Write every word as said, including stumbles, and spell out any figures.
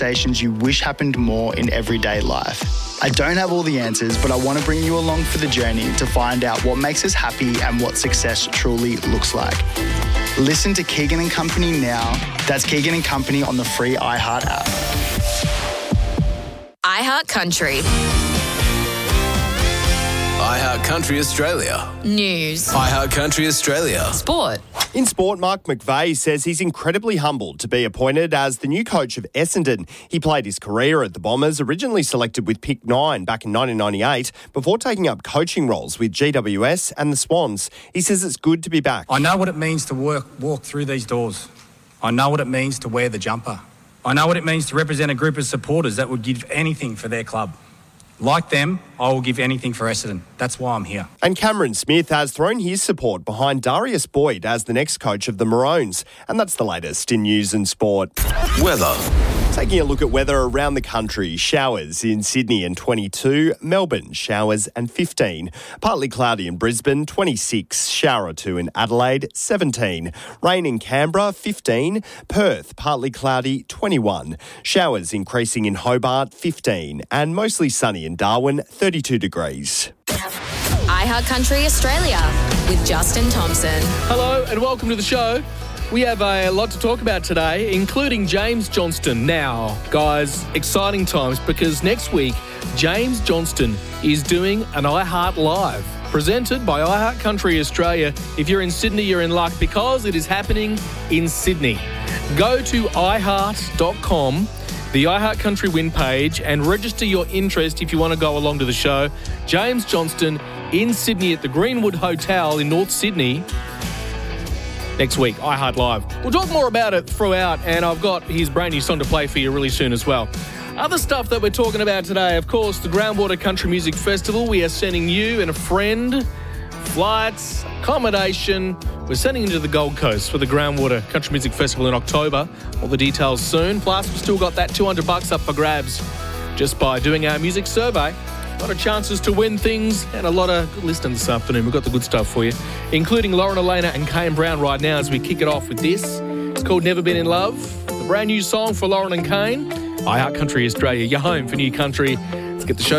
conversations you wish happened more in everyday life. I don't have all the answers, but I want to bring you along for the journey to find out what makes us happy and what success truly looks like. Listen to Keegan and Company now. That's Keegan and Company on the free iHeart app. iHeart Country. iHeart Country Australia. News. iHeart Country Australia. Sport. In sport, Mark McVeigh says he's incredibly humbled to be appointed as the new coach of Essendon. He played his career at the Bombers, originally selected with pick nine back in nineteen ninety-eight, before taking up coaching roles with G W S and the Swans. He says it's good to be back. I know what it means to work, walk through these doors. I know what it means to wear the jumper. I know what it means to represent a group of supporters that would give anything for their club. Like them, I will give anything for Essendon. That's why I'm here. And Cameron Smith has thrown his support behind Darius Boyd as the next coach of the Maroons. And that's the latest in news and sport. Weather. Taking a look at weather around the country. Showers in Sydney and twenty-two. Melbourne, showers and fifteen. Partly cloudy in Brisbane, twenty-six. Shower or two in Adelaide, seventeen. Rain in Canberra, fifteen. Perth, partly cloudy, twenty-one. Showers increasing in Hobart, fifteen. And mostly sunny in Darwin, thirty-two degrees. iHeart Country Australia with Justin Thompson. Hello and welcome to the show. We have a lot to talk about today, including James Johnston. Now, guys, exciting times because next week, James Johnston is doing an iHeart Live, presented by iHeart Country Australia. If you're in Sydney, you're in luck because it is happening in Sydney. Go to i heart dot com, the iHeart Country Win page, and register your interest if you want to go along to the show. James Johnston in Sydney at the Greenwood Hotel in North Sydney. Next week, iHeart Live. We'll talk more about it throughout, and I've got his brand new song to play for you really soon as well. Other stuff that we're talking about today, of course, the Groundwater Country Music Festival. We are sending you and a friend flights, accommodation. We're sending you to the Gold Coast for the Groundwater Country Music Festival in October. All the details soon. Plus, we've still got that two hundred bucks up for grabs just by doing our music survey. A lot of chances to win things and a lot of good listening this afternoon. We've got the good stuff for you, including Lauren Elena and Kane Brown right now as we kick it off with this. It's called Never Been in Love, the brand new song for Lauren and Kane. iHeart Country Australia, your home for new country. Let's get the show